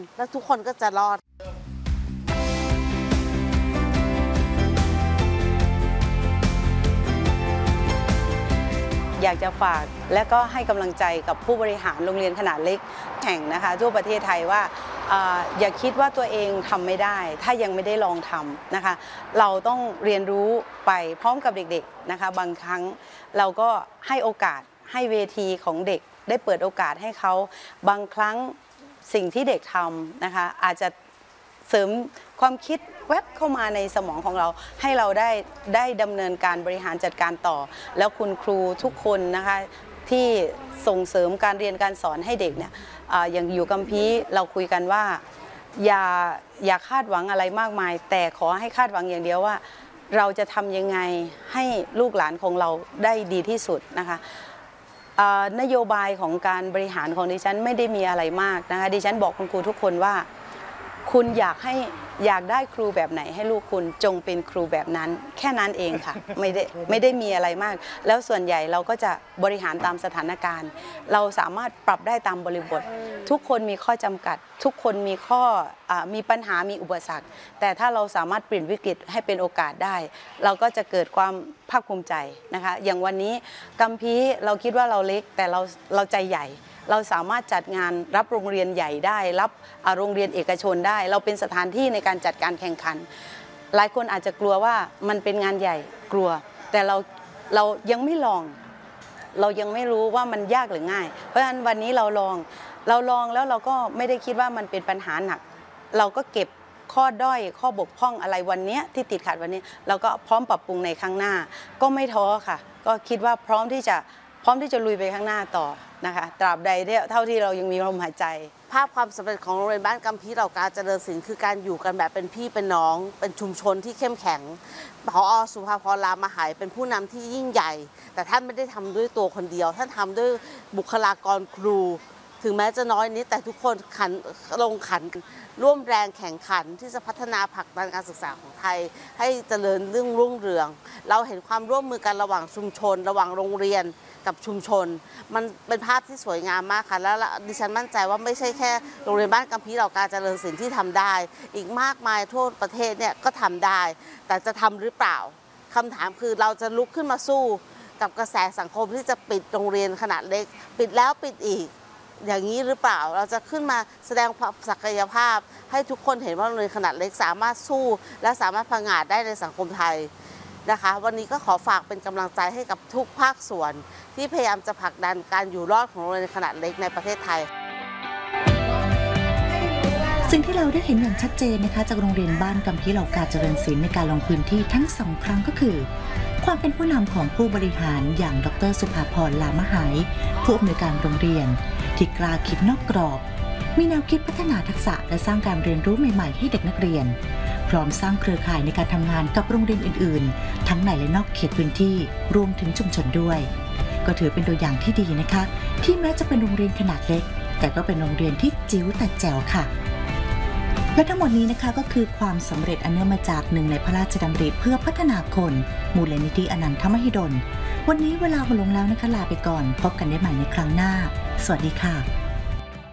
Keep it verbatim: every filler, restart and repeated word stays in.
แล้วทุกคนก็จะรอดอยากจะฝากและก็ให้กำลังใจกับผู้บริหารโรงเรียนขนาดเล็กแห่งนะคะทั่วประเทศไทยว่าอย่าคิดว่าตัวเองทำไม่ได้ถ้ายังไม่ได้ลองทำนะคะเราต้องเรียนรู้ไปพร้อมกับเด็กๆนะคะบางครั้งเราก็ให้โอกาสให้เวทีของเด็กได้เปิดโอกาสให้เขาบางครั้งสิ่งที่เด็กทำนะคะอาจจะเสริมความคิดแวบเข้ามาในสมองของเราให้เราได้ได้ดำเนินการบริหารจัดการต่อแล้วคุณครูทุกคนนะคะที่ส่งเสริมการเรียนการสอนให้เด็กเนี่ยอย่างอยู่กัมพีเราคุยกันว่าอย่าอย่าคาดหวังอะไรมากมายแต่ขอให้คาดหวังอย่างเดียวว่าเราจะทำยังไงให้ลูกหลานของเราได้ดีที่สุดนะคะนโยบายของการบริหารของดิฉันไม่ได้มีอะไรมากนะคะดิฉันบอกคุณครูทุกคนว่าคุณอยากให้อยากได้ครูแบบไหนให้ลูกคุณจงเป็นครูแบบนั้นแค่นั้นเองค่ะไม่ได้ไม่ได้มีอะไรมากแล้วส่วนใหญ่เราก็จะบริหารตามสถานการณ์เราสามารถปรับได้ตามบริบททุกคนมีข้อจำกัดทุกคนมีข้อมีปัญหามีอุปสรรคแต่ถ้าเราสามารถเปลี่ยนวิกฤตให้เป็นโอกาสได้เราก็จะเกิดความภาคภูมิใจนะคะอย่างวันนี้กัมพีเราคิดว่าเราเล็กแต่เราเราใจใหญ่เราสามารถจัดงานรับโรงเรียนใหญ่ได้รับโรงเรียนเอกชนได้เราเป็นสถานที่ในการจัดการแข่งขันหลายคนอาจจะกลัวว่ามันเป็นงานใหญ่กลัวแต่เราเรายังไม่ลองเรายังไม่รู้ว่ามันยากหรือง่ายเพราะฉะนั้นวันนี้เราลองเราลองแล้วเราก็ไม่ได้คิดว่ามันเป็นปัญหาหนักเราก็เก็บข้อด้อยข้อบกพร่องอะไรวันนี้ที่ติดขัดวันนี้เราก็พร้อมปรับปรุงในข้างหน้าก็ไม่ท้อค่ะก็คิดว่าพร้อมที่จะพร้อมที่จะลุยไปข้างหน้าต่อนะคะตราบใดเท่าที่เรายังมีลมหายใจภาพความสำเร็จของโรงเรียนบ้านกัมพีเหล่าการเจริญศิลป์คือการอยู่กันแบบเป็นพี่เป็นน้องเป็นชุมชนที่เข้มแข็งผอ.สุภาพร รามหายเป็นผู้นำที่ยิ่งใหญ่แต่ท่านไม่ได้ทำด้วยตัวคนเดียวท่านทำด้วยบุคลากรครูถึงแม้จะน้อยนิดแต่ทุกคนขันลงขันร่วมแรงแข่งขันที่จะพัฒนาผลักดันการศึกษาของไทยให้เจริญเรื่องรุ่งเรืองเราเห็นความร่วมมือกันระหว่างชุมชนระหว่างโรงเรียนกับชุมชนมันเป็นภาพที่สวยงามมากค่ะแล้วดิฉันมั่นใจว่าไม่ใช่แค่โรงเรียนบ้านกัมพีเหล่าการเจริญศิลป์ที่ทำได้อีกมากมายทั่วประเทศเนี่ยก็ทำได้แต่จะทำหรือเปล่าคำถามคือเราจะลุกขึ้นมาสู้กับกระแสสังคมที่จะปิดโรงเรียนขนาดเล็กปิดแล้วปิดอีกอย่างนี้หรือเปล่าเราจะขึ้นมาแสดงศักยภาพให้ทุกคนเห็นว่าโรงเรียนขนาดเล็กสามารถสู้และสามารถผงาดได้ในสังคมไทยนะคะวันนี้ก็ขอฝากเป็นกำลังใจให้กับทุกภาคส่วนที่พยายามจะผลักดันการอยู่รอดของโรงเรียนขนาดเล็กในประเทศไทยสิ่งที่เราได้เห็นอย่างชัดเจนนะคะจากโรงเรียนบ้านกัมพีเหล่าการเจริญศิลป์ในการลงพื้นที่ทั้งสองครั้งก็คือความเป็นผู้นำของผู้บริหารอย่างดร.สุภาพร ลามหายผู้อำนวยการโรงเรียนที่กล้าคิดนอกกรอบมีแนวคิดพัฒนาทักษะและสร้างการเรียนรู้ใหม่ๆให้เด็กนักเรียนพร้อมสร้างเครือข่ายในการทำงานกับโรงเรียนอื่นๆทั้งในและนอกเขตพื้นที่รวมถึงชุมชนด้วยก็ถือเป็นตัวอย่างที่ดีนะคะที่แม้จะเป็นโรงเรียนขนาดเล็กแต่ก็เป็นโรงเรียนที่จิ๋วแต่แจ๋วค่ะและทั้งหมดนี้นะคะก็คือความสำเร็จอันเนื่องมาจากหนึ่งในพระราชดำริเพื่อพัฒนาคนมูลนิธิอนันทมหิดลวันนี้เวลาหมดลงแล้วนะคะลาไปก่อนพบกันได้ใหม่ในครั้งหน้าสวัสดีค่ะ